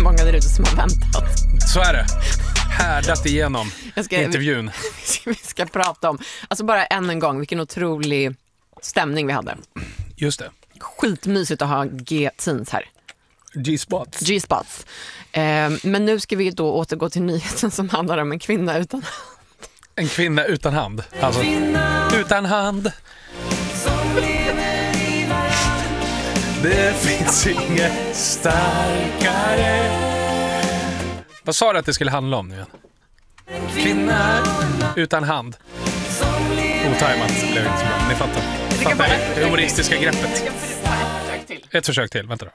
många där ute som har väntat. Så är det. Härdat igenom intervjun. Vi ska prata om, alltså bara än en gång, vilken otrolig stämning vi hade. Just det. Skitmysigt att ha G-teens här. G-spots. G-spots. Men nu ska vi då återgå till nyheten som handlar om en kvinna utan hand. En kvinna utan hand. Alltså, utan hand. Det finns inget starkare. Vad sa du att det skulle handla om nu igen? Kvinna utan hand. Otajmat blev inte så bra. Ni fattar det humoristiska greppet. Ett försök till, vänta då.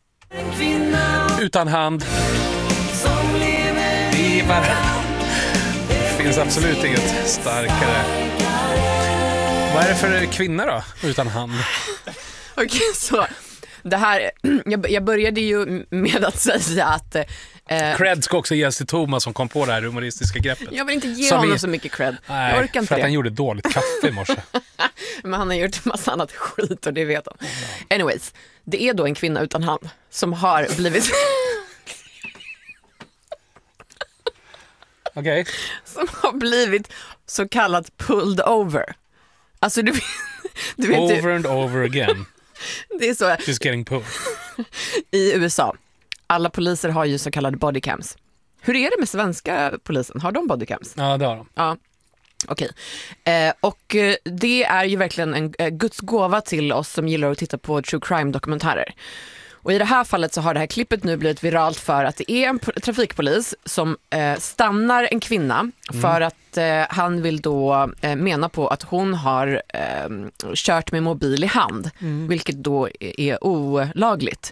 Utan hand. Det finns absolut inget starkare. Vad är det för kvinna då, utan hand? Okej, så det här, jag började ju med att säga att cred ska också ges till Thomas som kom på det här humoristiska greppet. Jag vill inte ge honom så mycket cred. Nej, jag orkar inte för att det. han gjorde dåligt kaffe i morse. Men han har gjort en massa annat skit och det vet han. Anyways, det är då en kvinna utan hand som har blivit Okej. som har blivit så kallat pulled over. Alltså du vet over and over again. Det är så. Just getting pulled. I USA. Alla poliser har ju så kallade bodycams. Hur är det med svenska polisen? Har de bodycams? Ja, det har de. Ja. Okej. Och det är ju verkligen en Guds gåva till oss som gillar att titta på true crime-dokumentärer. Och i det här fallet så har det här klippet nu blivit viralt för att det är en trafikpolis som stannar en kvinna för att han vill då mena på att hon har kört med mobil i hand, vilket då är olagligt.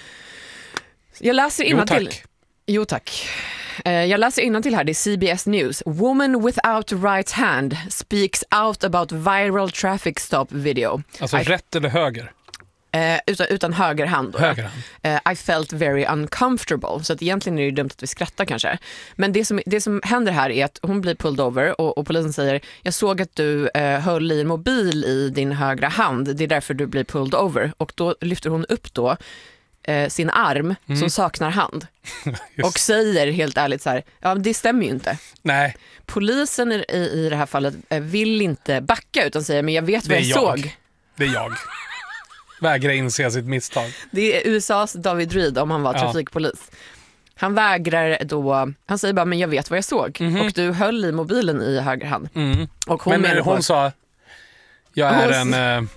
Jag läser innantill. Jo tack. Jag läser innantill här, det är CBS News. Woman without right hand speaks out about viral traffic stop video. Alltså rätt eller höger? Utan höger hand. Då, höger hand. I felt very uncomfortable. Så att egentligen är det dumt att vi skrattar kanske. Men det som händer här är att hon blir pulled over och polisen säger, jag såg att du höll i en mobil i din högra hand. Det är därför du blir pulled over. Och då lyfter hon upp då sin arm som saknar hand. Och säger helt ärligt så här, ja det stämmer ju inte. Nej. Polisen i det här fallet vill inte backa utan säger, men jag vet vad jag såg. Det är jag. Vägrar inse sitt misstag. Det är USAs David Reed om han var trafikpolis. Han vägrar då, han säger bara, men jag vet vad jag såg. Och du höll i mobilen i höger hand. Och hon sa, jag är en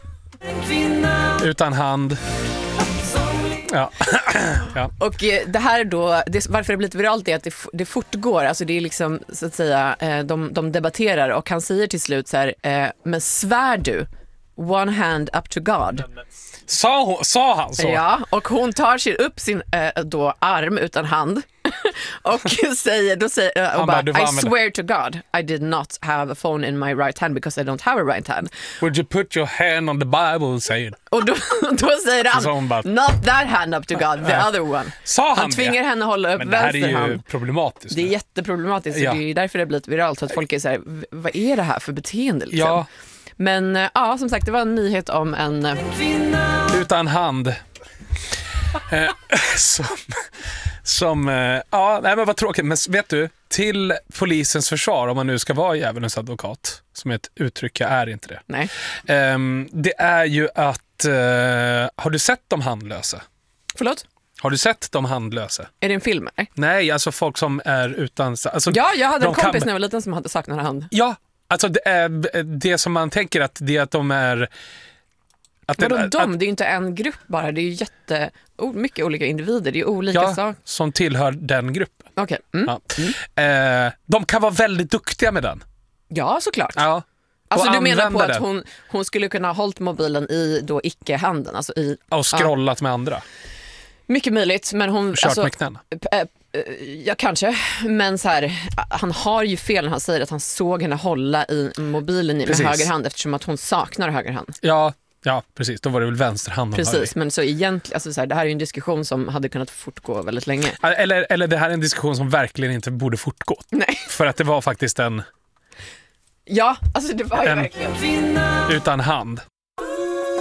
utan hand. Ja. Ja. Och det här då, varför det blivit viralt är att det fortgår, alltså det är liksom så att säga, de debatterar och han säger till slut så här, men svär du? One hand up to God. Sa han så? Ja, och hon tar sig upp sin då arm utan hand och säger och bara, I swear to God I did not have a phone in my right hand because I don't have a right hand. Would you put your hand on the Bible, säger och då säger han not that hand up to God, the other one. Sa han tvingar henne att hålla upp vänster hand. Men det här är ju problematiskt. Det är jätteproblematiskt, så det är därför det har blivit viralt, så att folk är så här, vad är det här för beteende liksom? Ja. Men ja, som sagt, det var en nyhet om en utan hand. Nej men vad tråkigt. Men vet du, till polisens försvar, om man nu ska vara djävulens advokat, som ett uttryck, jag är inte det. Nej. Det är ju att har du sett de handlösa? Förlåt? Har du sett de handlösa? Är det en film? Nej, alltså folk som är utan, alltså, ja, jag hade en kompis när jag var liten som hade saknat en hand. Ja, alltså det som man tänker att det är att de är vadå de? Det är ju inte en grupp bara, det är ju mycket olika individer, det är olika saker som tillhör den gruppen. Okej. De kan vara väldigt duktiga med den. Ja, såklart. Ja. Alltså du menar på att hon skulle kunna ha hållit mobilen i då icke-handen, alltså och scrollat med andra. Mycket möjligt, men hon kört med knäna. Ja, kanske. Men så här, han har ju fel när han säger att han såg henne hålla i mobilen med höger hand, eftersom att hon saknar höger hand. Ja, precis. Då var det väl vänsterhand. Precis, men så egentligen, alltså så här, det här är ju en diskussion som hade kunnat fortgå väldigt länge. Eller det här är en diskussion som verkligen inte borde fortgå. Nej. För att det var faktiskt Ja, alltså det var ju verkligen utan hand.